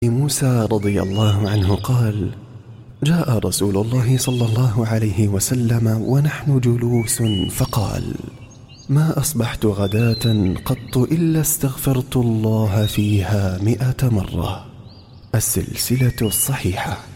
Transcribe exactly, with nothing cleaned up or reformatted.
موسى رضي الله عنه قال: جاء رسول الله صلى الله عليه وسلم ونحن جلوس فقال: ما أصبحت غداة قط إلا استغفرت الله فيها مئة مرة. السلسلة الصحيحة.